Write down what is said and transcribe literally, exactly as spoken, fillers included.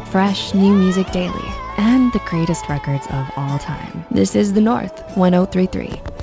Fresh new music daily and the greatest records of all time. This is The North one oh three point three.